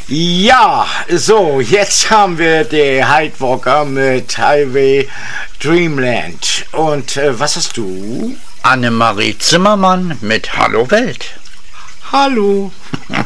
Ja, so, jetzt haben wir die Hydewalker mit Highway Dreamland. Und was hast du? Annemarie Zimmermann mit Hallo Welt. Hallo.